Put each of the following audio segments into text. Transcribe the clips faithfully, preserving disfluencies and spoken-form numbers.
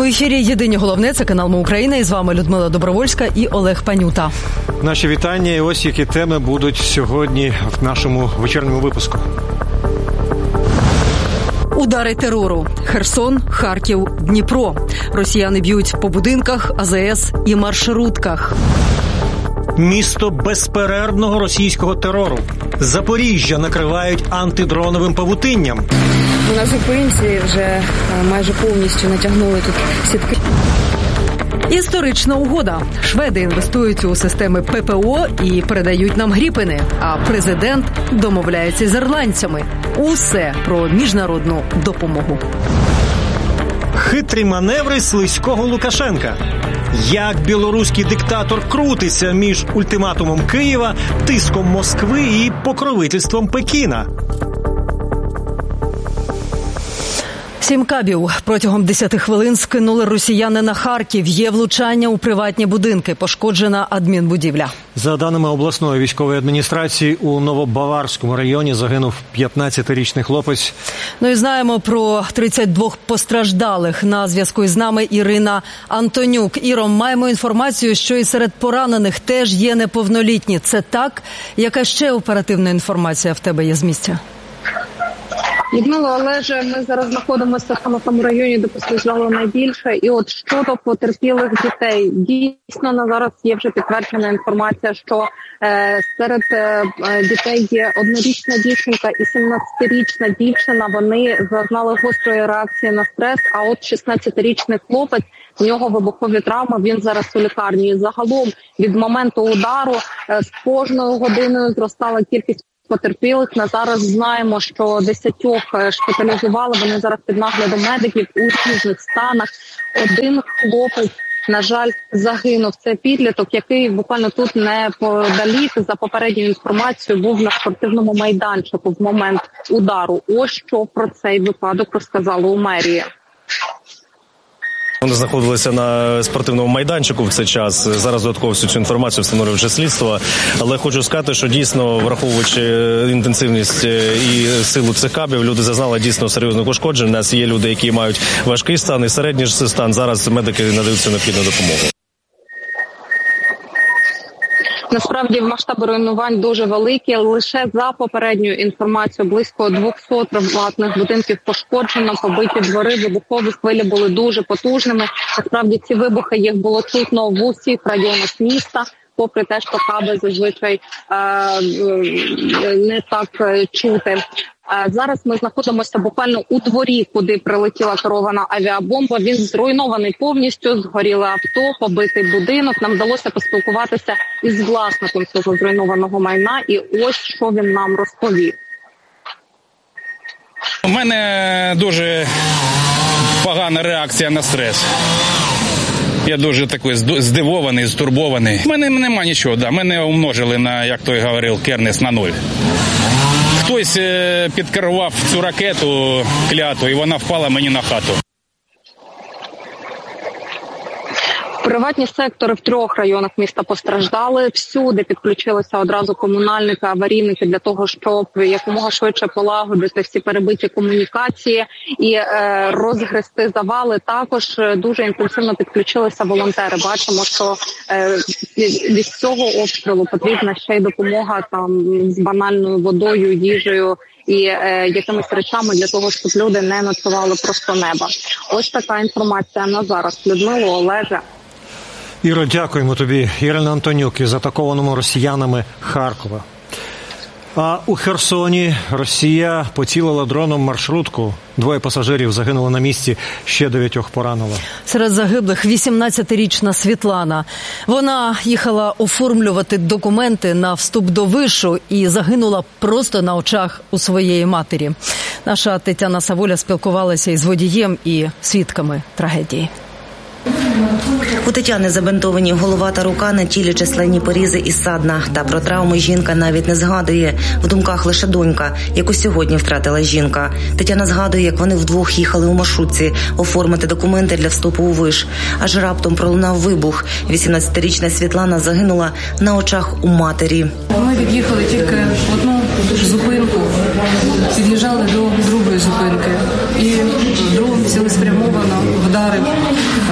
ефірі «Єдині головне», це канал Ми Україна, і з вами Людмила Добровольська і Олег Панюта. Наші вітання, і ось які теми будуть сьогодні в нашому вечірньому випуску. Удари терору. Херсон, Харків, Дніпро. Росіяни б'ють по будинках, А З С і маршрутках. Місто безперервного російського терору. Запоріжжя накривають антидроновим павутинням. На зупинці вже майже повністю натягнули тут сітки. Історична угода. Шведи інвестують у системи П П О і передають нам Гріпени, а президент домовляється з ірландцями. Усе про міжнародну допомогу. Хитрі маневри слизького Лукашенка. Як білоруський диктатор крутиться між ультиматумом Києва, тиском Москви і покровительством Пекіна. Сім кабів протягом десяти хвилин скинули росіяни на Харків. Є влучання у приватні будинки, пошкоджена адмінбудівля. За даними обласної військової адміністрації, у Новобаварському районі загинув п'ятнадцятирічний хлопець. Ну і знаємо про тридцять двох постраждалих. На зв'язку із нами Ірина Антонюк. Іро, маємо інформацію, що і серед поранених теж є неповнолітні. Це так? Яка ще оперативна інформація в тебе є з місця? Людмила, Олеже, ми зараз знаходимося саме в тому районі, де постраждало найбільше. І от щодо потерпілих дітей, дійсно на зараз є вже підтверджена інформація, що е, серед е, дітей є однорічна дівчинка і сімнадцятирічна дівчина. Вони зазнали гострої реакції на стрес, а от шістнадцятирічний хлопець, в нього вибухові травми, він зараз у лікарні. І загалом від моменту удару е, з кожною годиною зростала кількість потерпілих. На зараз знаємо, що десятьох шпиталізували, вони зараз під наглядом медиків у різних станах. Один хлопець, на жаль, загинув. Це підліток, який буквально тут неподалік, за попередньою інформацією, був на спортивному майданчику в момент удару. Ось що про цей випадок розказали у мерії. Вони знаходилися на спортивному майданчику в цей час. Зараз додатково всю цю інформацію встановлює вже слідство. Але хочу сказати, що дійсно, враховуючи інтенсивність і силу цих кабів, люди зазнали дійсно серйозних ушкоджень. У нас є люди, які мають важкий стан і середній стан. Зараз медики надають цю необхідну допомогу. Насправді масштаби руйнувань дуже великі. Лише за попередньою інформацією близько двісті приватних будинків пошкоджено, побиті двори, вибухові хвилі були дуже потужними. Насправді ці вибухи їх було чутно в усіх районах міста, попри те, що каби зазвичай е- не так чути. Зараз ми знаходимося буквально у дворі, куди прилетіла керована авіабомба. Він зруйнований повністю, згоріле авто, побитий будинок. Нам вдалося поспілкуватися із власником цього зруйнованого майна, і ось що він нам розповів. У мене дуже погана реакція на стрес. Я дуже такий здивований, стурбований. У мене нема нічого, да. Мене умножили на, як той говорив, кернес на нуль. Хтось підкерував цю ракету кляту, і вона впала мені на хату. Приватні сектори в трьох районах міста постраждали. Всюди підключилися одразу комунальники, аварійники для того, щоб якомога швидше полагодити всі перебиті комунікації і е, розгрести завали. Також дуже інтенсивно підключилися волонтери. Бачимо, що е, від цього обстрілу потрібна ще й допомога там з банальною водою, їжею і е, якимись речами для того, щоб люди не ночували просто неба. Ось така інформація на зараз. Людмила, Олеже. Іро, дякуємо тобі. Ірина Антонюк із атакованому росіянами Харкова. А у Херсоні Росія поцілила дроном маршрутку. Двоє пасажирів загинули на місці, ще дев'ятьох поранило. Серед загиблих вісімнадцятирічна Світлана. Вона їхала оформлювати документи на вступ до вишу і загинула просто на очах у своєї матері. Наша Тетяна Савуля спілкувалася із водієм і свідками трагедії. У Тетяни забинтовані голова та рука, на тілі численні порізи і ссадина. Та про травми жінка навіть не згадує. В думках лише донька, яку сьогодні втратила жінка. Тетяна згадує, як вони вдвох їхали у маршрутці оформити документи для вступу у виш. Аж раптом пролунав вибух. вісімнадцятирічна Світлана загинула на очах у матері. Ми від'їхали тільки в одну зупинку, під'їжджали до другої зупинки. І дрон цілеспрямовано вдарив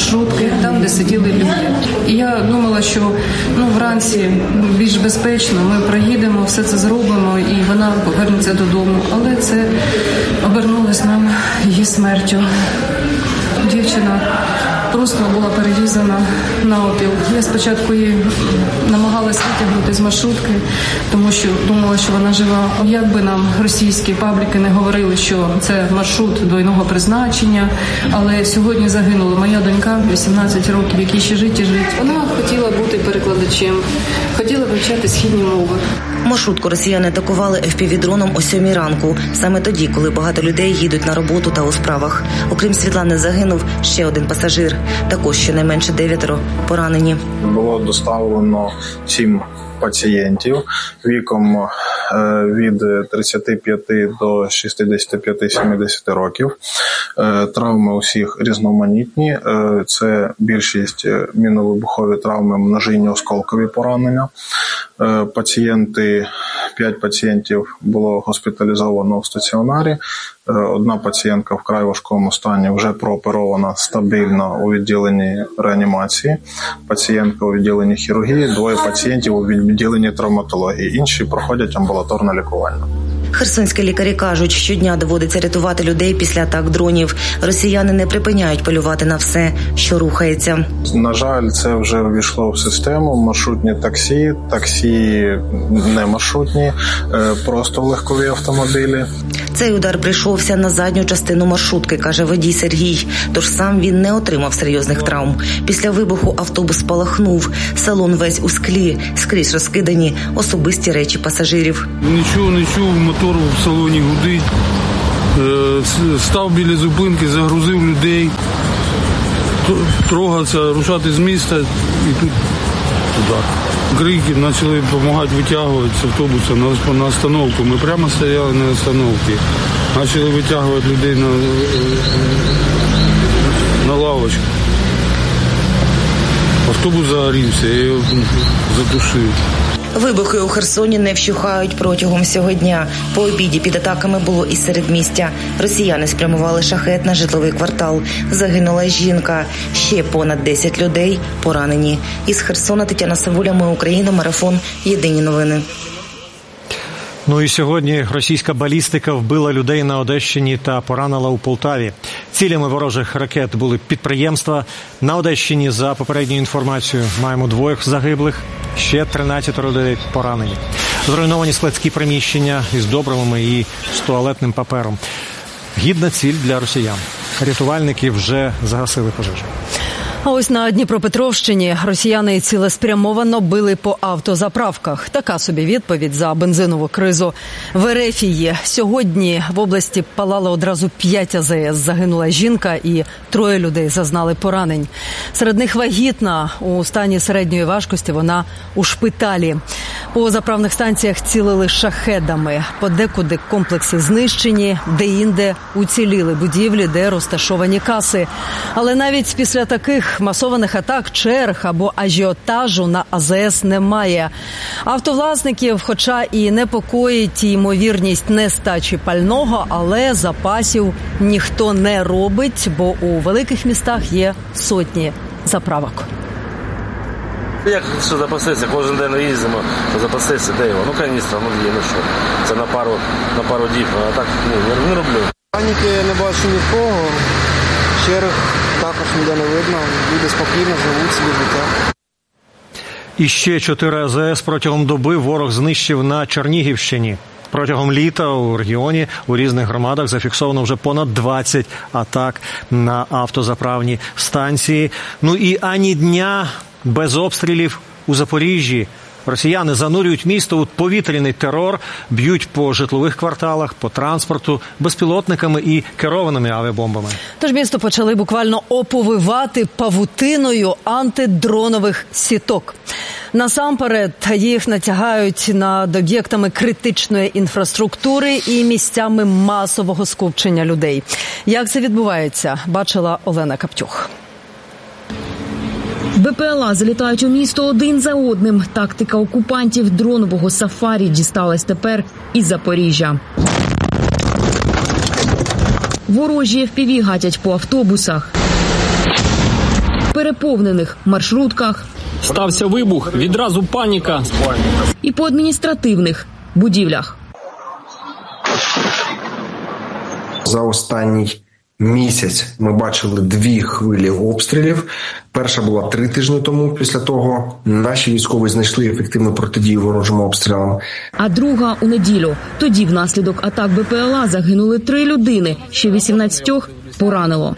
маршрутки, там, де сиділи люди. І я думала, що ну, вранці більш безпечно, ми проїдемо, все це зробимо, і вона повернеться додому. Але це обернулось нам її смертю. Дівчина просто була перерізана навпіл. Я спочатку її намагалась витягнути з маршрутки, тому що думала, що вона жива. Як би нам російські пабліки не говорили, що це маршрут двойного призначення, але сьогодні загинула моя донька, вісімнадцять років, якій ще жить і жить. Вона хотіла бути перекладачем, хотіла вивчати східні мови. Маршрутку росіяни атакували еф пі ві-дроном о сьомій ранку, саме тоді, коли багато людей їдуть на роботу та у справах. Окрім Світлани, загинув ще один пасажир. Також щонайменше дев'ятеро поранені. Було доставлено сім пацієнтів віком від тридцяти п'яти до шістдесяти п'яти - сімдесяти років. Травми усіх різноманітні. Це більшість мінно-вибухові травми, множинні осколкові поранення. Пацієнти, п'ять пацієнтів було госпіталізовано в стаціонарі. Одна пацієнтка в вкрай важкому стані вже прооперована стабільно у відділенні реанімації. Пацієнтка у відділенні хірургії, двоє пацієнтів у відділенні травматології. Інші проходять амбулаторне лікування. Херсонські лікарі кажуть, щодня доводиться рятувати людей після атак дронів. Росіяни не припиняють полювати на все, що рухається. На жаль, це вже ввійшло в систему. Маршрутні таксі, таксі не маршрутні, просто легкові автомобілі. Цей удар прийшовся на задню частину маршрутки, каже водій Сергій. Тож сам він не отримав серйозних травм. Після вибуху автобус спалахнув. Салон весь у склі, скрізь розкидані особисті речі пасажирів. Нічого не чув, мотор в салоні гудить. Став біля зупинки, загрузив людей. Трогався, рушати з міста і тут удар. Крики, почали допомагати витягувати з автобуса на, на остановку. Ми прямо стояли на остановці. Почали витягувати людей на, на лавочку. Автобус загорівся, я його задушив. Вибухи у Херсоні не вщухають протягом всього дня. По обіді під атаками було і середмістя. Росіяни спрямували шахет на житловий квартал. Загинула жінка. Ще понад десять людей поранені. Із Херсона Тетяна Савуля, Ми Україна, марафон, Єдині новини. Ну і сьогодні російська балістика вбила людей на Одещині та поранила у Полтаві. Цілями ворожих ракет були підприємства. На Одещині, за попередньою інформацією, маємо двоє загиблих, ще тринадцять людей поранені. Зруйновані складські приміщення із добривами і з туалетним папером. Гідна ціль для росіян. Рятувальники вже загасили пожежу. А ось на Дніпропетровщині росіяни цілеспрямовано били по автозаправках. Така собі відповідь за бензинову кризу в Ерефії. Сьогодні в області палало одразу п'ять а зе ес. Загинула жінка і троє людей зазнали поранень. Серед них вагітна, у стані середньої важкості, вона у шпиталі. По заправних станціях цілили шахедами. Подекуди комплекси знищені, де-інде уціліли будівлі, де розташовані каси. Але навіть після таких масованих атак, черг або ажіотажу на а зе ес немає. Автовласників, хоча і непокоїть ймовірність нестачі пального, але запасів ніхто не робить, бо у великих містах є сотні заправок. Як що запастися? Кожен день їздимо, запастися, де його? Ну, каністра, ну є, ну що. Це на пару, на пару діб, а так ні, не, не роблю. Паніки не бачу ні в кого, черг також ніде не видно, люди спокійно живуть собі життя. І ще чотири а зе ес протягом доби ворог знищив на Чернігівщині. Протягом літа у регіоні у різних громадах зафіксовано вже понад двадцять атак на автозаправні станції. Ну і ані дня без обстрілів у Запоріжжі. Росіяни занурюють місто у повітряний терор, б'ють по житлових кварталах, по транспорту, безпілотниками і керованими авіабомбами. Тож місто почали буквально оповивати павутиною антидронових сіток. Насамперед їх натягають над об'єктами критичної інфраструктури і місцями масового скупчення людей. Як це відбувається, бачила Олена Каптюх. Бе пе ел а залітають у місто один за одним. Тактика окупантів дронового сафарі дісталась тепер із Запоріжжя. Ворожі еф пі ві гатять по автобусах. переповнених маршрутках. Стався вибух, відразу паніка. І по адміністративних будівлях. За останній місяць ми бачили дві хвилі обстрілів. Перша була три тижні тому. Після того наші військові знайшли ефективну протидію ворожим обстрілам. А друга у неділю. Тоді внаслідок атак Бе Пе Еле А загинули три людини, ще вісімнадцятьох поранило.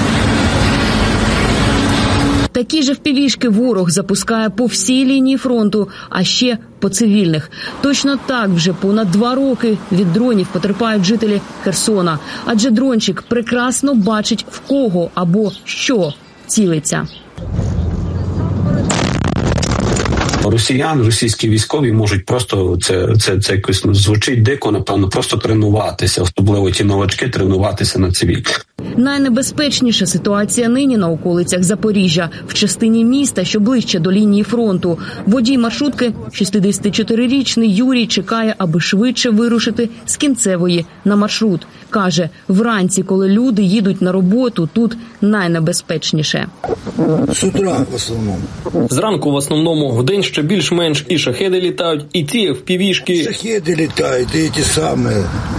Такі ж впівішки ворог запускає по всій лінії фронту, а ще по цивільних. Точно так вже понад два роки від дронів потерпають жителі Херсона. Адже дрончик прекрасно бачить, в кого або що цілиться. Росіян, російські військові можуть просто, це, це, це якось звучить дико, напевно, просто тренуватися, особливо ті новачки, тренуватися на цивільних. Найнебезпечніша ситуація нині на околицях Запоріжжя, в частині міста, що ближче до лінії фронту. Водій маршрутки, шістдесятичотирирічний Юрій, чекає, аби швидше вирушити з кінцевої на маршрут. Каже, вранці, коли люди їдуть на роботу, тут найнебезпечніше. З утра в основному. Зранку в основному, в день ще більш-менш і шахеди літають, і ті еф пі вішки. Шахеди літають, і ті самі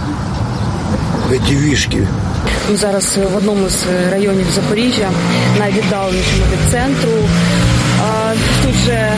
еф пі вішки. Ми зараз в одному з районів Запоріжжя, найвіддаленішому від центру. А тут вже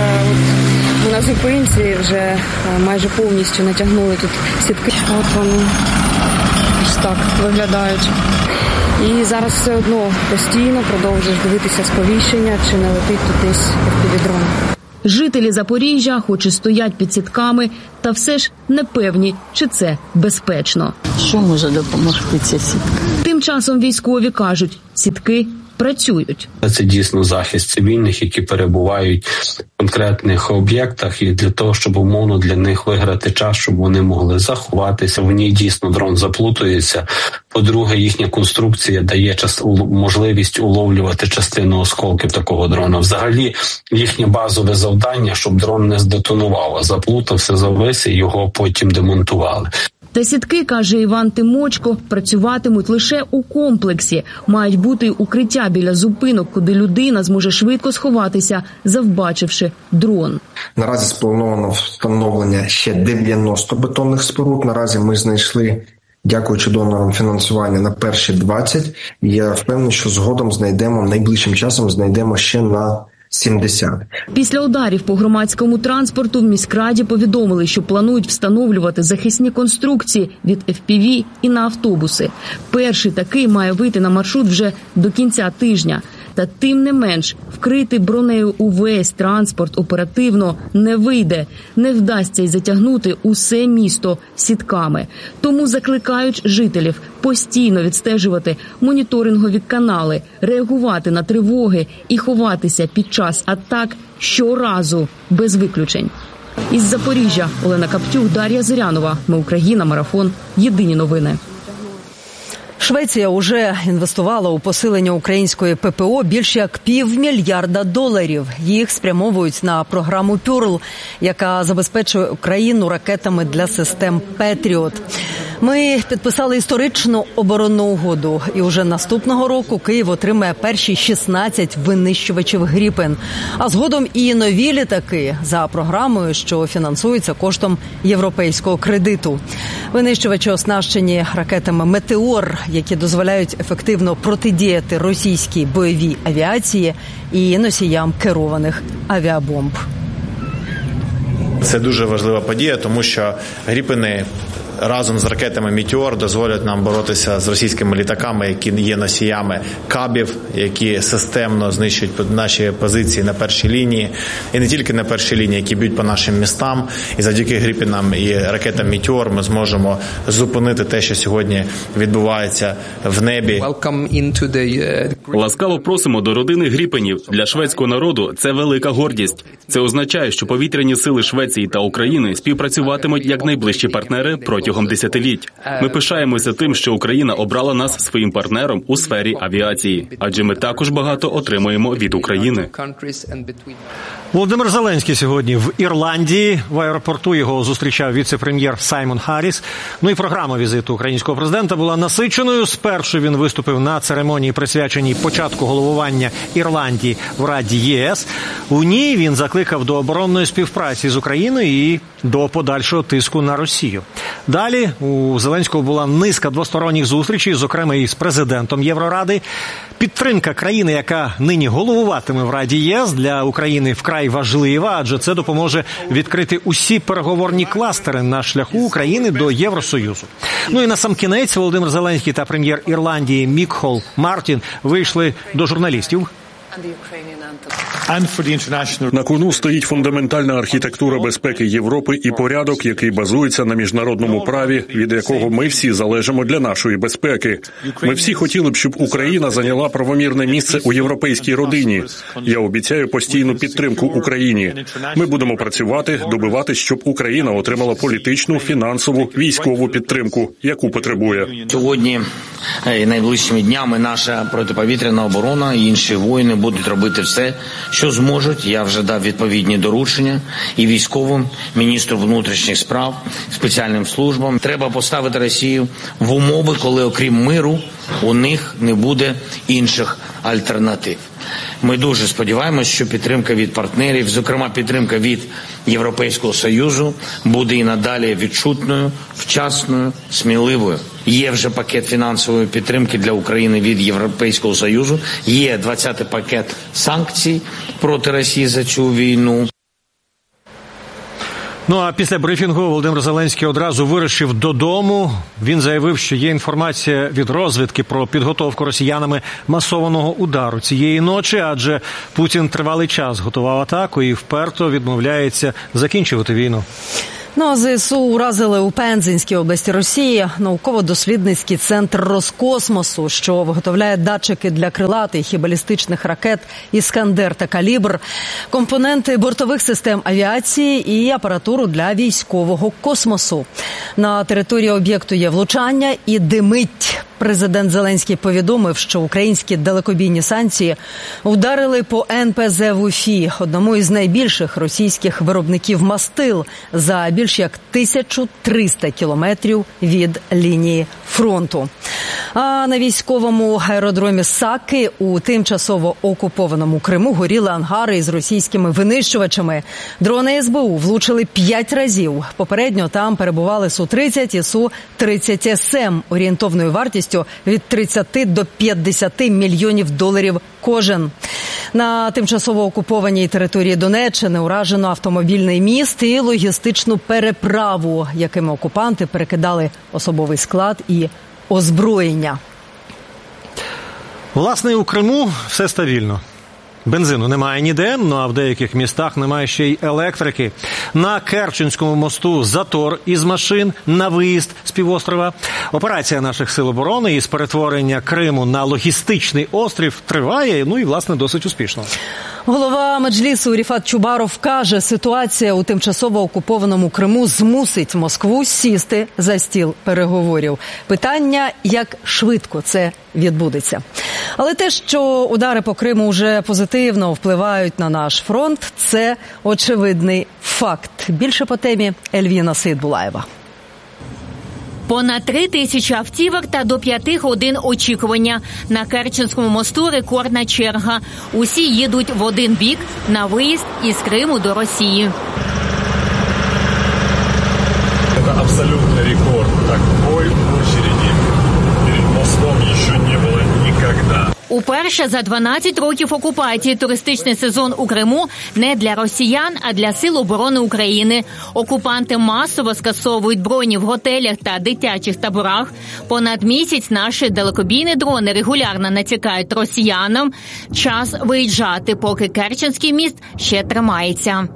от, на зупинці вже майже повністю натягнули тут сітки. От вони ось так виглядають. І зараз все одно постійно продовжуєш дивитися сповіщення, чи не летить тут десь еф пі ві-дрон. Жителі Запоріжжя хоч і стоять під сітками, та все ж не певні, чи це безпечно. Що може допомогти ця сітка? Тим часом військові кажуть, сітки працюють. Це дійсно захист цивільних, які перебувають в конкретних об'єктах, і для того, щоб умовно для них виграти час, щоб вони могли заховатися. В ній дійсно дрон заплутується. По-друге, їхня конструкція дає час, можливість уловлювати частину осколків такого дрона. Взагалі, їхнє базове завдання, щоб дрон не здетонував, а заплутався, завис і його потім демонтували. Та сітки, каже Іван Тимочко, працюватимуть лише у комплексі. Мають бути укриття біля зупинок, куди людина зможе швидко сховатися, завбачивши дрон. Наразі сплановано встановлення ще дев'яносто бетонних споруд. Наразі ми знайшли, дякуючи донорам, фінансування на перші двадцять. Я впевнений, що згодом знайдемо, найближчим часом знайдемо ще на сімдесят. Після ударів по громадському транспорту в міськраді повідомили, що планують встановлювати захисні конструкції від еф пі ві і на автобуси. Перший такий має вийти на маршрут вже до кінця тижня. Та тим не менш, вкрити бронею увесь транспорт оперативно не вийде. Не вдасться й затягнути усе місто сітками. Тому закликають жителів постійно відстежувати моніторингові канали, реагувати на тривоги і ховатися під час атак щоразу, без виключень. Із Запоріжжя Олена Каптюк, Дар'я Зирянова. Ми Україна. Марафон. Єдині новини. Швеція уже інвестувала у посилення української пе пе о більш як півмільярда доларів. Їх спрямовують на програму «Пюрл», яка забезпечує Україну ракетами для систем «Петріот». Ми підписали історичну оборонну угоду, і уже наступного року Київ отримає перші шістнадцять винищувачів «Гріпен», а згодом і нові літаки за програмою, що фінансується коштом європейського кредиту. Винищувачі оснащені ракетами «Метеор», які дозволяють ефективно протидіяти російській бойовій авіації і носіям керованих авіабомб. Це дуже важлива подія, тому що «Гріпени» разом з ракетами «Метеор» дозволять нам боротися з російськими літаками, які є носіями кабів, які системно знищують наші позиції на першій лінії. І не тільки на першій лінії, які б'ють по нашим містам. І завдяки «Гріпенам» і ракетам «Метеор» ми зможемо зупинити те, що сьогодні відбувається в небі. Ласкаво просимо до родини Гріпенів. Для шведського народу це велика гордість. Це означає, що повітряні сили Швеції та України співпрацюватимуть як найближчі партнери протягом десятиліть. Ми пишаємося тим, що Україна обрала нас своїм партнером у сфері авіації, адже ми також багато отримуємо від України. Володимир Зеленський сьогодні в Ірландії. В аеропорту його зустрічав віце-прем'єр Саймон Харріс. Ну і програма візиту українського президента була насиченою. Спершу він виступив на церемонії, присвяченій початку головування Ірландії в Раді ЄС. У ній він закликав до оборонної співпраці з Україною і до подальшого тиску на Росію. Далі у Зеленського була низка двосторонніх зустрічей, зокрема і з президентом Євроради. Підтримка країни, яка нині головуватиме в Раді ЄС, для України вкрай важлива, адже це допоможе відкрити усі переговорні кластери на шляху України до Євросоюзу. Ну і насамкінець Володимир Зеленський та прем'єр Ірландії Мікхол Мартін вийшли до журналістів. На кону стоїть фундаментальна архітектура безпеки Європи і порядок, який базується на міжнародному праві, від якого ми всі залежимо для нашої безпеки. Ми всі хотіли б, щоб Україна зайняла правомірне місце у європейській родині. Я обіцяю постійну підтримку Україні. Ми будемо працювати, добиватись, щоб Україна отримала політичну, фінансову, військову підтримку, яку потребує. Сьогодні і найближчими днями наша протиповітряна оборона і інші воїни будуть робити все, що зможуть. Я вже дав відповідні доручення і військовим, міністру внутрішніх справ, спеціальним службам. Треба поставити Росію в умови, коли окрім миру у них не буде інших альтернатив. Ми дуже сподіваємося, що підтримка від партнерів, зокрема підтримка від Європейського Союзу, буде і надалі відчутною, вчасною, сміливою. Є вже пакет фінансової підтримки для України від Європейського Союзу, є двадцятий пакет санкцій проти Росії за цю війну. Ну а після брифінгу Володимир Зеленський одразу вирушив додому. Він заявив, що є інформація від розвідки про підготовку росіянами масованого удару цієї ночі, адже Путін тривалий час готував атаку і вперто відмовляється закінчувати війну. Ну, а ЗСУ уразили у Пензенській області Росії науково-дослідницький центр Роскосмосу, що виготовляє датчики для крилатих і балістичних ракет «Іскандер» та «Калібр», компоненти бортових систем авіації і апаратуру для військового космосу. На території об'єкту є влучання і димить. Президент Зеленський повідомив, що українські далекобійні санкції ударили по ен пе зе в Уфі, одному із найбільших російських виробників мастил, за більш як тисячу триста кілометрів від лінії фронту. А на військовому аеродромі Саки у тимчасово окупованому Криму горіли ангари із російськими винищувачами. Дрони ес бе у влучили п'ять разів. Попередньо там перебували Су тридцять і Су тридцять ес ем орієнтовною вартістю від тридцяти до п'ятдесяти мільйонів доларів кожен. На тимчасово окупованій території Донеччини уражено автомобільний міст і логістичну переправу, якими окупанти перекидали особовий склад і озброєння. Власне, у Криму все стабільно. Бензину немає ніде, ну а в деяких містах немає ще й електрики. На Керченському мосту затор із машин на виїзд з півострова. Операція наших сил оборони із перетворення Криму на логістичний острів триває, ну і, власне, досить успішно. Голова Меджлісу Ріфат Чубаров каже, ситуація у тимчасово окупованому Криму змусить Москву сісти за стіл переговорів. Питання, як швидко це відбудеться. Але те, що удари по Криму вже позитивно впливають на наш фронт, це очевидний факт. Більше по темі Ельвіна Сейдбулаєва. Понад три тисячі автівок та до п'яти годин очікування. На Керченському мосту рекордна черга. Усі їдуть в один бік на виїзд із Криму до Росії. Це абсолютний рекорд. Такої очереди перед мостом ще не було ніколи. Уперше за дванадцять років окупації туристичний сезон у Криму не для росіян, а для Сил оборони України. Окупанти масово скасовують броні в готелях та дитячих таборах. Понад місяць наші далекобійні дрони регулярно натякають росіянам. Час виїжджати, поки Керченський міст ще тримається.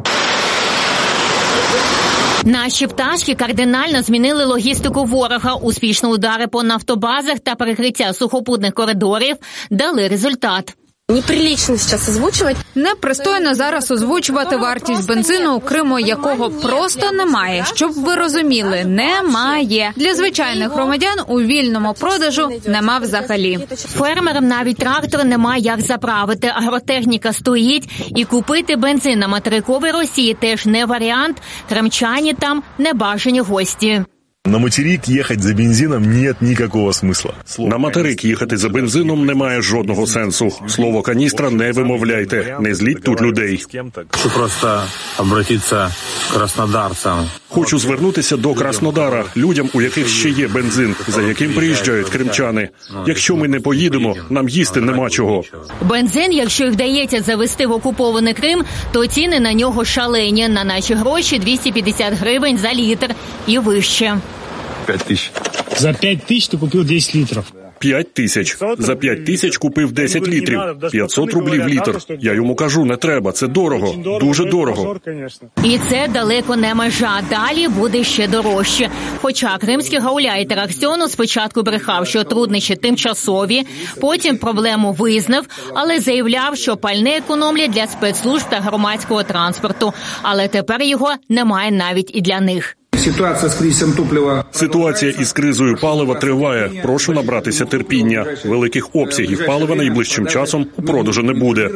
Наші пташки кардинально змінили логістику ворога. Успішні удари по нафтобазах та перекриття сухопутних коридорів дали результат. Неприлично зараз озвучувати. Непристойно зараз озвучувати вартість бензину у Криму, якого просто немає. Щоб ви розуміли, немає. Для звичайних громадян у вільному продажу нема взагалі. Фермерам навіть трактор немає як заправити. Агротехніка стоїть, і купити бензин на материковій Росії теж не варіант. Кримчані там небажані гості. На материк їхати за бензином нет ніякого смисла. На материк їхати за бензином немає жодного сенсу. Слово каністра не вимовляйте, не зліть тут людей. Хочу просто обратитися к краснодарцям. Хочу звернутися до Краснодара, людям, у яких ще є бензин, за яким приїжджають кримчани. Якщо ми не поїдемо, нам їсти нема чого. Бензин, якщо й вдається завести в окупований Крим, то ціни на нього шалені. На наші гроші двісті п'ятдесят гривень за літр і вище. п'ять тисяч. За п'ять тисяч ти купив десять літрів. П'ять тисяч. За п'ять тисяч купив десять літрів. п'ятсот рублів літр. Я йому кажу, не треба, це дорого. Дуже дорого. І це далеко не межа. Далі буде ще дорожче. Хоча кримський гауляйтер Аксьонов спочатку брехав, що труднощі тимчасові, потім проблему визнав, але заявляв, що пальне економлять для спецслужб та громадського транспорту. Але тепер його немає навіть і для них. Ситуація з кризисом топлива. Ситуація із кризою палива триває. Прошу набратися терпіння. Великих обсягів палива найближчим часом у продажу не буде.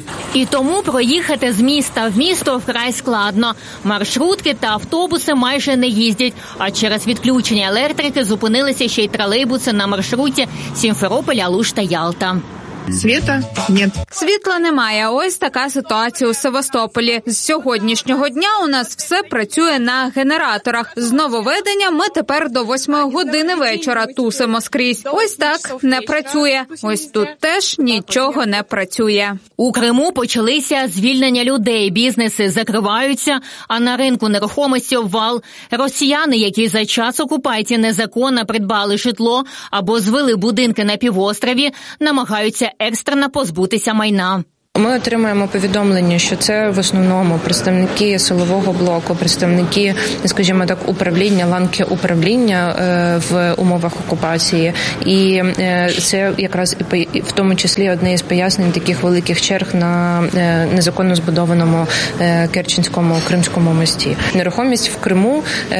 І тому проїхати з міста в місто вкрай складно. Маршрутки та автобуси майже не їздять, а через відключення електрики зупинилися ще й тролейбуси на маршруті Сімферополь-Алуш та Ялта. Світа? Ні. Світла немає. Ось така ситуація у Севастополі. З сьогоднішнього дня у нас все працює на генераторах. З нововведення ми тепер до восьмої години вечора тусимо скрізь. Ось так не працює. Ось тут теж нічого не працює. У Криму почалися звільнення людей. Бізнеси закриваються, а на ринку нерухомості обвал. Росіяни, які за час окупації незаконно придбали житло або звели будинки на півострові, намагаються екстрено позбутися майна. Ми отримуємо повідомлення, що це в основному представники силового блоку, представники, скажімо так, управління, ланки управління в умовах окупації. І це якраз в тому числі одне із пояснень таких великих черг на незаконно збудованому Керченському Кримському мості. Нерухомість в Криму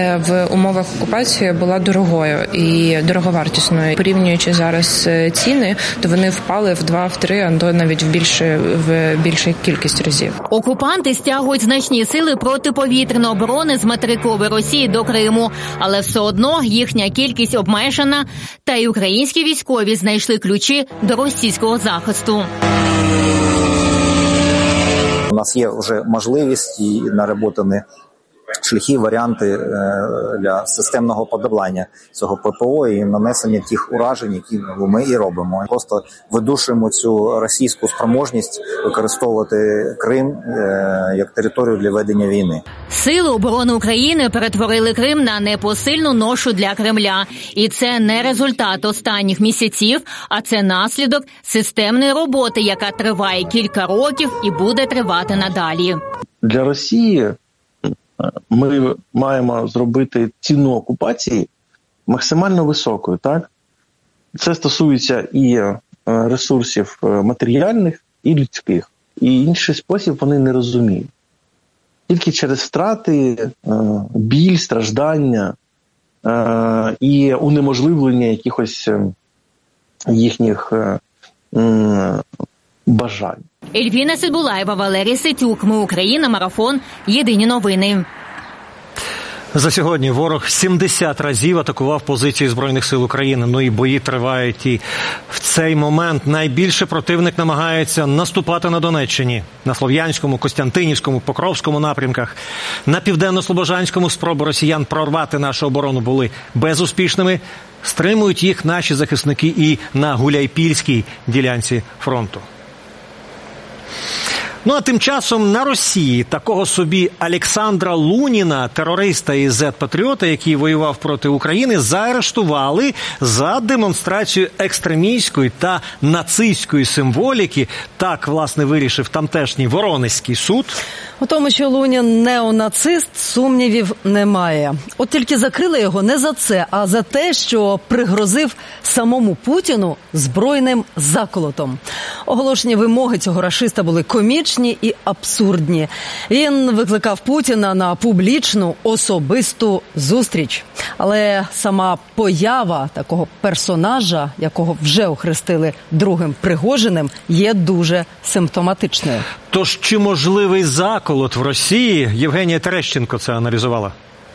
в умовах окупації була дорогою і дороговартісною. Порівнюючи зараз ціни, то вони впали в два, в три, а то навіть в більше в більшу кількість разів. Окупанти стягують значні сили протиповітряної оборони з материкової Росії до Криму, але все одно їхня кількість обмежена, та й українські військові знайшли ключі до російського захисту. У нас є вже можливість і наработані шляхи, варіанти для системного подолання цього ППО і нанесення тих уражень, які ми і робимо. Просто видушуємо цю російську спроможність використовувати Крим як територію для ведення війни. Сили оборони України перетворили Крим на непосильну ношу для Кремля. І це не результат останніх місяців, а це наслідок системної роботи, яка триває кілька років і буде тривати надалі. Для Росії ми маємо зробити ціну окупації максимально високою, так? Це стосується і ресурсів матеріальних, і людських. І інший спосіб вони не розуміють. Тільки через втрати, біль, страждання і унеможливлення якихось їхніх бажань. Ельвіна Сидбулаєва, Валерій Ситюк. Ми Україна. Марафон. Єдині новини. За сьогодні ворог сімдесят разів атакував позиції Збройних сил України. Ну і бої тривають. І в цей момент найбільше противник намагається наступати на Донеччині. На Слов'янському, Костянтинівському, Покровському напрямках. На Південно-Слобожанському спроби росіян прорвати нашу оборону були безуспішними. Стримують їх наші захисники і на Гуляйпільській ділянці фронту. Ну а тим часом на Росії такого собі Олександра Луніна, терориста із зет-патріота, який воював проти України, заарештували за демонстрацію екстремістської та нацистської символіки. Так, власне, вирішив тамтешній Воронезький суд. У тому, що Лунін неонацист, сумнівів немає. От тільки закрили його не за це, а за те, що пригрозив самому Путіну збройним заколотом. Оголошені вимоги цього рашиста були комічні і абсурдні. Він викликав Путіна на публічну особисту зустріч. Але сама поява такого персонажа, якого вже охрестили другим Пригожиним, є дуже симптоматичною. Тож чи можливий заколот в Росії? Євгенія Терещенко це аналізувала.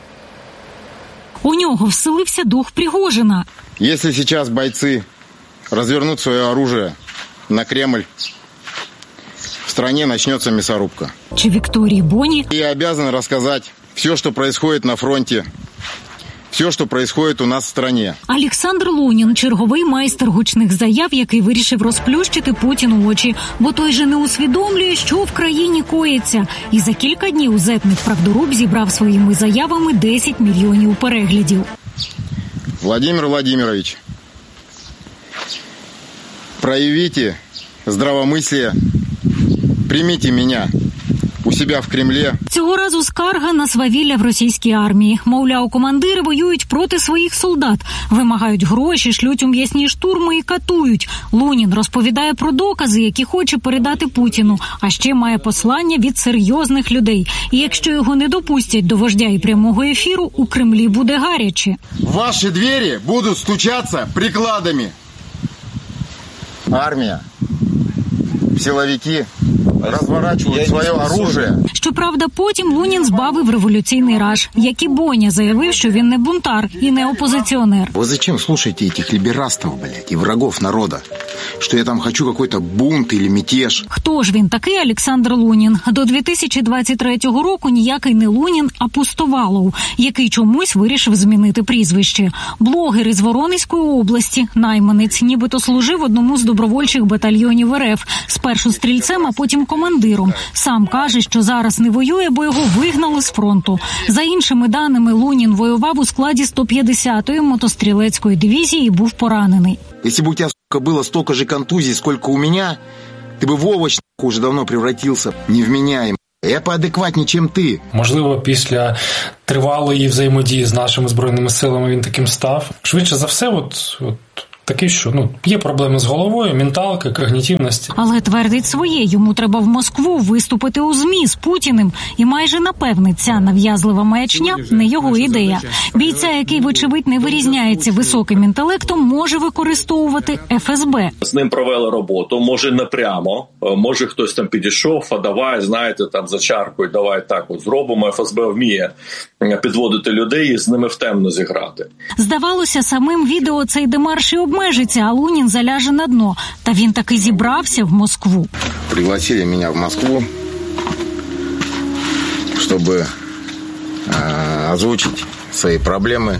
У нього вселився дух Пригожина. Якщо зараз бойці розвернуть своє оружие на Кремль, в стране почнеться мясорубка. Чи Вікторії Боні? Я обязан розказати все, що відбувається на фронті, все, що відбувається у нас в стране. Олександр Лунін – черговий майстер гучних заяв, який вирішив розплющити Путіну очі, бо той же не усвідомлює, що в країні коїться. І за кілька днів зетник Правдоруб зібрав своїми заявами десять мільйонів переглядів. Владимир Владимирович, проявите здравомыслие, примите меня у себе в Кремлі. Цього разу скарга на свавілля в російській армії. Мовляв, командири воюють проти своїх солдат, вимагають гроші, шлють у м'ясні штурми і катують. Лунін розповідає про докази, які хоче передати Путіну, а ще має послання від серйозних людей. І якщо його не допустять до вождя і прямого ефіру, у Кремлі буде гаряче. Ваші двері будуть стучатися прикладами. Армія, силовики розворачують своє оружие. Щоправда, потім Лунін збавив революційний раж. Як і Боня заявив, що він не бунтар і не опозиціонер. Ви зачем слухаєте цих ліберастів, блядь, і врагів народу? Що я там хочу якийсь бунт або мятеж? Хто ж він такий Олександр Лунін? До дві тисячі двадцять третього року ніякий не Лунін, а Пустовалов, який чомусь вирішив змінити прізвище. Блогер із Воронезької області, найманець, нібито служив одному з добровольчих батальйонів РФ. Спершу стрільцем, а потім командиром. Сам каже, що зараз не воює, бо його вигнали з фронту. За іншими даними, Лунін воював у складі сто п'ятдесятої мотострілецької дивізії і був поранений. Якщо б у тебе, сука, було стільки ж контузій, скільки у мене, ти б в овощ, вже давно превратився в невменяєм. Я поадекватніше, чим ти. Можливо, після тривалої взаємодії з нашими Збройними силами він таким став. Швидше за все, от... от... Такий, що ну є проблеми з головою, менталка, когнітивність. Але твердить своє, йому треба в Москву виступити у ЗМІ з Путіним. І майже напевне ця нав'язлива маячня не його ідея. Бійця, який, вочевидь, не вирізняється високим інтелектом, може використовувати еф ес бе. З ним провели роботу, може не прямо, може хтось там підійшов, а давай, знаєте, там за чаркою, давай так от зробимо. еф ес бе вміє підводити людей і з ними в темно зіграти. Здавалося, самим відео цей демарш і обмежиться, а Лунін заляже на дно. Та він таки зібрався в Москву. Пригласили мене в Москву, щоб э, озвучити свої проблеми,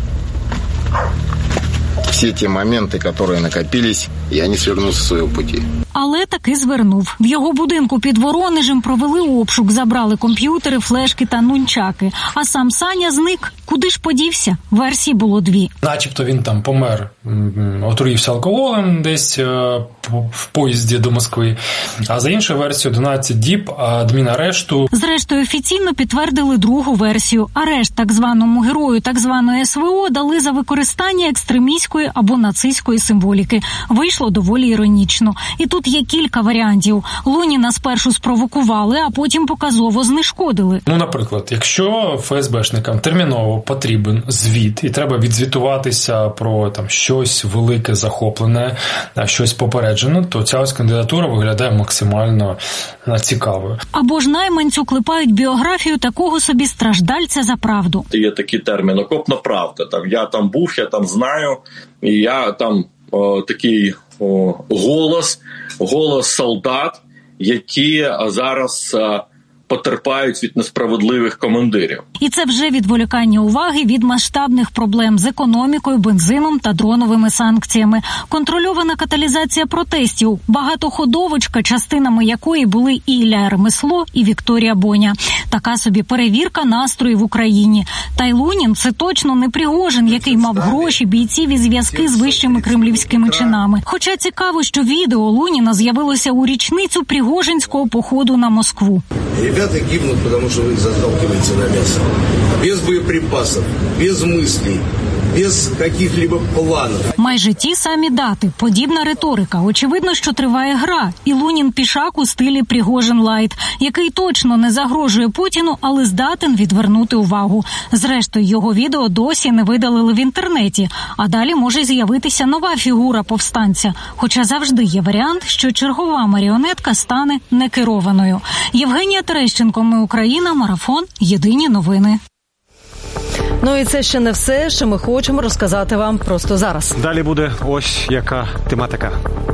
всі ті моменти, які накопились, і вони свернуться з свого путі. Але таки звернув. В його будинку під Воронежем провели обшук, забрали комп'ютери, флешки та нунчаки. А сам Саня зник. Куди ж подівся? Версій було дві. Начебто він там помер, отруївся алкоголем десь в поїзді до Москви. А за іншою версією, одинадцять діб адмінарешту. Зрештою, офіційно підтвердили другу версію. Арешт так званому герою так званої ес ве о дали за використання екстремістської або нацистської символіки. Вийшло доволі іронічно. І тут є кілька варіантів. Луніна спершу спровокували, а потім показово знешкодили. Ну, наприклад, якщо еф ес бешникам терміново потрібен звіт, і треба відзвітуватися про там щось велике, захоплене, щось попереджене, то ця ось кандидатура виглядає максимально цікавою. Або ж найманцю клепають біографію такого собі страждальця за правду. Є такий термін «окопна правда». Там я там був, я там знаю, і я там о, такий о, голос, голос солдат, які зараз а, потерпають від несправедливих командирів. І це вже відволікання уваги від масштабних проблем з економікою, бензином та дроновими санкціями. Контрольована каталізація протестів, багатоходовочка, частинами якої були і Ілля Ремесло, і Вікторія Боня. Така собі перевірка настроїв в Україні. Та й Лунін – це точно не Пригожин, який мав гроші, бійців і зв'язки з вищими кремлівськими чинами. Хоча цікаво, що відео Луніна з'явилося у річницю пригожинського походу на Москву. Ребята гибнут, потому что вы их заталкиваете на мясо. Без боеприпасов, без мыслей. без каких-либо планов. Майже ті самі дати, подібна риторика. Очевидно, що триває гра. І Лунін-пішак у стилі Пригожин Лайт, який точно не загрожує Путіну, але здатен відвернути увагу. Зрештою, його відео досі не видалили в інтернеті, а далі може з'явитися нова фігура повстанця. Хоча завжди є варіант, що чергова маріонетка стане некерованою. Євгенія Терещенко, Ми Україна, Марафон, Єдині новини. Ну і це ще не все, що ми хочемо розказати вам просто зараз. Далі буде ось яка тематика.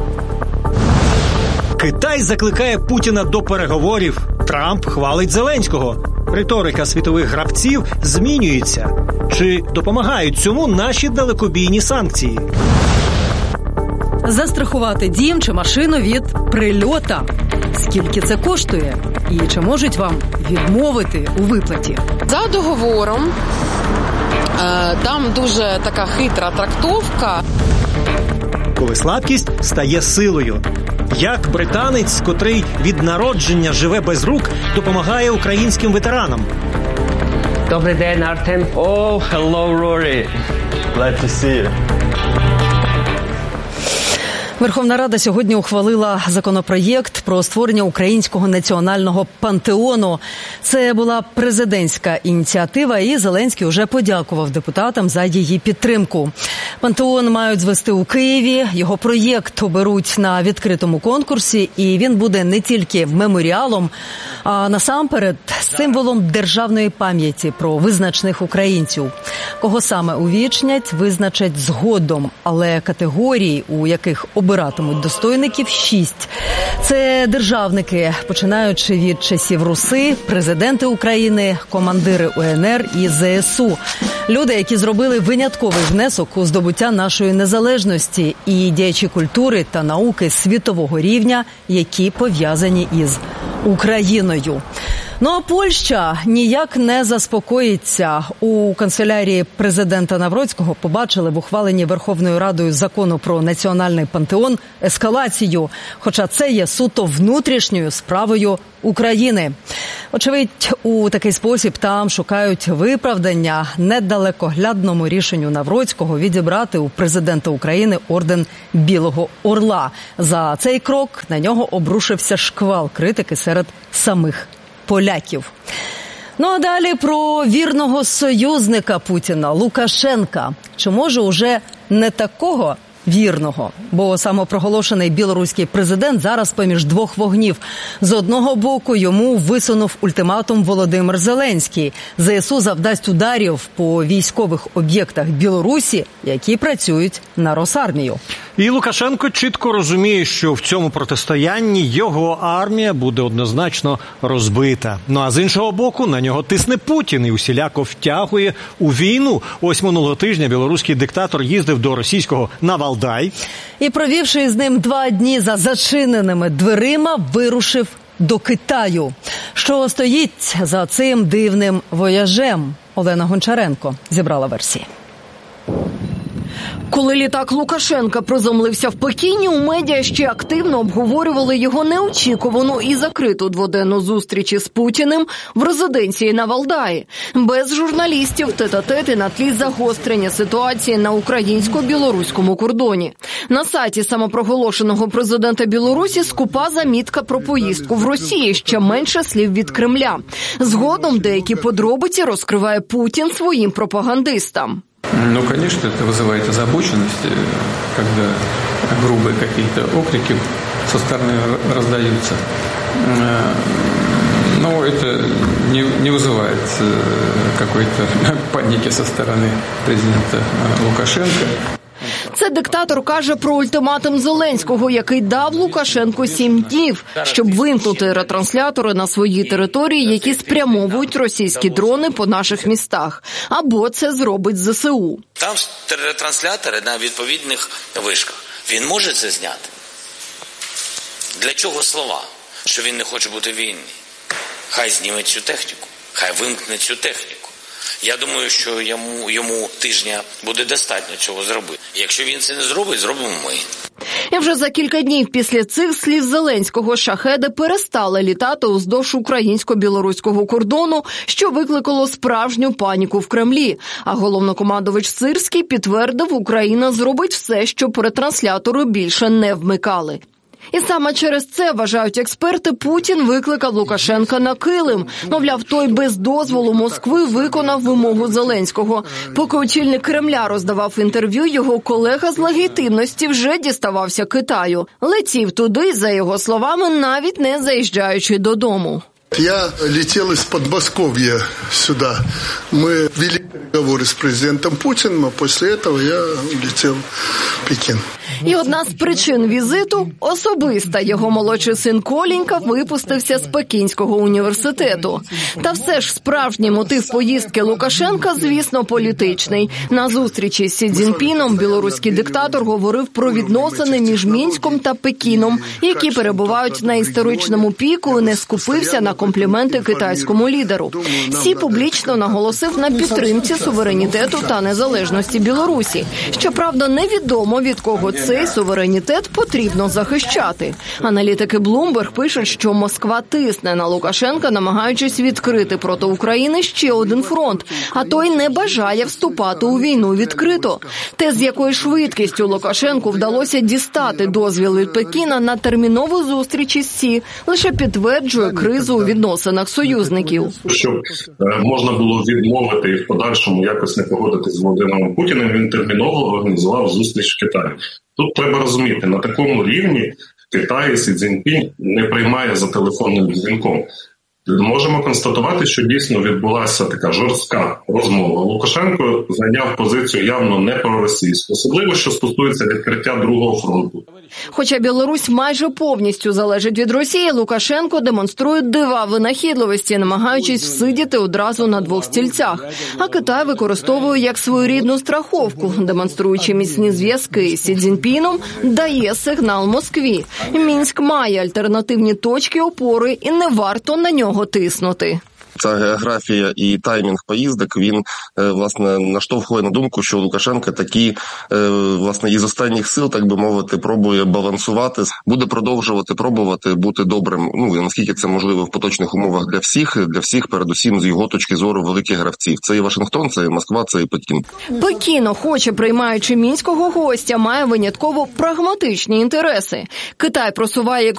Китай закликає Путіна до переговорів. Трамп хвалить Зеленського. Риторика світових гравців змінюється. Чи допомагають цьому наші далекобійні санкції? Застрахувати дім чи машину від прильота. Скільки це коштує? І чи можуть вам відмовити у виплаті? За договором там дуже така хитра трактовка. Коли слабкість стає силою. Як британець, котрий від народження живе без рук, допомагає українським ветеранам? Добрий день, Артем. Oh, hello, Rory. Glad to see you. Верховна Рада сьогодні ухвалила законопроєкт про створення українського національного пантеону. Це була президентська ініціатива, і Зеленський уже подякував депутатам за її підтримку. Пантеон мають звести у Києві, його проєкт оберуть на відкритому конкурсі, і він буде не тільки меморіалом, а насамперед символом державної пам'яті про визначних українців. Кого саме увічнять, визначать згодом, але категорії, у яких обиратимуть достойників, шість. Це державники, починаючи від часів Руси, президенти України, командири У Ен Ер і Зе Ес У. Люди, які зробили винятковий внесок у здобуття нашої незалежності, і діячі культури та науки світового рівня, які пов'язані із Україною. Ну а Польща ніяк не заспокоїться. У канцелярії президента Навроцького побачили в ухваленні Верховною Радою закону про національний пантеон ескалацію, хоча це є суто внутрішньою справою України. Очевидь, у такий спосіб там шукають виправдання недалекоглядному рішенню Навроцького відібрати у президента України орден Білого Орла. За цей крок на нього обрушився шквал критики серед самих поляків. Ну а далі про вірного союзника Путіна Лукашенка. Чи може уже не такого вірного? Бо самопроголошений білоруський президент зараз поміж двох вогнів. З одного боку йому висунув ультиматум Володимир Зеленський. Зе Ес У завдасть ударів по військових об'єктах Білорусі, які працюють на Росармію. І Лукашенко чітко розуміє, що в цьому протистоянні його армія буде однозначно розбита. Ну а з іншого боку, на нього тисне Путін і усіляко втягує у війну. Ось минулого тижня білоруський диктатор їздив до російського на Валдай. І, провівши з ним два дні за зачиненими дверима, вирушив до Китаю. Що стоїть за цим дивним вояжем? Олена Гончаренко зібрала версії. Коли літак Лукашенка приземлився в Пекіні, у медіа ще активно обговорювали його неочікувану і закриту дводенну зустріч із Путіним в резиденції на Валдаї. Без журналістів, тет-а-тети на тлі загострення ситуації на українсько-білоруському кордоні. На сайті самопроголошеного президента Білорусі скупа замітка про поїздку в Росії, ще менше слів від Кремля. Згодом деякі подробиці розкриває Путін своїм пропагандистам. Ну, конечно, это вызывает озабоченность, когда грубые какие-то окрики со стороны раздаются. Но это не, не вызывает какой-то паники со стороны президента Лукашенка. Це диктатор каже про ультиматум Зеленського, який дав Лукашенку сім днів, щоб вимкнути ретранслятори на своїй території, які спрямовують російські дрони по наших містах. Або це зробить Зе Се У. Там ретранслятори на відповідних вишках. Він може це зняти? Для чого слова? Що він не хоче бути вільний? Хай зніме цю техніку, хай вимкне цю техніку. Я думаю, що йому, йому тижня буде достатньо цього зробити. Якщо він це не зробить, зробимо ми. І вже за кілька днів після цих слів Зеленського шахеди перестали літати уздовж українсько-білоруського кордону, що викликало справжню паніку в Кремлі. А головнокомандувач Сирський підтвердив, Україна зробить все, щоб ретранслятори більше не вмикали. І саме через це, вважають експерти, Путін викликав Лукашенка на килим. Мовляв, той без дозволу Москви виконав вимогу Зеленського. Поки очільник Кремля роздавав інтерв'ю, його колега з легітимності вже діставався Китаю. Летів туди, за його словами, навіть не заїжджаючи додому. Я летел из Подмосковья сюда. Мы вели переговоры с президентом Путиным, а после этого я улетел в Пекин. І одна з причин візиту – особиста. Його молодший син Колінька випустився з Пекінського університету. Та все ж справжній мотив поїздки Лукашенка, звісно, політичний. На зустрічі з Сі Цзіньпіном білоруський диктатор говорив про відносини між Мінськом та Пекіном, які перебувають на історичному піку, і не скупився на компліменти китайському лідеру. Сі публічно наголосив на підтримці суверенітету та незалежності Білорусі. Щоправда, невідомо, від кого цей суверенітет потрібно захищати. Аналітики Bloomberg пишуть, що Москва тисне на Лукашенка, намагаючись відкрити проти України ще один фронт, а той не бажає вступати у війну відкрито. Те, з якою швидкістю Лукашенку вдалося дістати дозвіл від Пекіна на термінову зустріч із Сі, лише підтверджує кризу у відносинах союзників. Щоб можна було відмовити і в подальшому якось не погодитись з Володимиром Путіним, він терміново організував зустріч в Китаї. Тут треба розуміти, на такому рівні Китай Сі Цзіньпінь не приймає за телефонним дзвінком. Можемо констатувати, що дійсно відбулася така жорстка розмова. Лукашенко зайняв позицію явно не проросійську, особливо, що стосується відкриття другого фронту. Хоча Білорусь майже повністю залежить від Росії, Лукашенко демонструє дива винахідливості, намагаючись всидіти одразу на двох стільцях. А Китай використовує як своєрідну страховку, демонструючи міцні зв'язки з Сі Цзіньпіном, дає сигнал Москві. Мінськ має альтернативні точки опори і не варто на нього тиснути. Ця географія і таймінг поїздок, він, власне, наштовхує на думку, що Лукашенко такі, власне, із останніх сил, так би мовити, пробує балансувати, буде продовжувати пробувати бути добрим, ну, наскільки це можливо в поточних умовах для всіх, для всіх, передусім, з його точки зору, великих гравців. Це і Вашингтон, це і Москва, це і Пекін. Пекін, охоче приймаючи мінського гостя, має винятково прагматичні інтереси. Китай просуває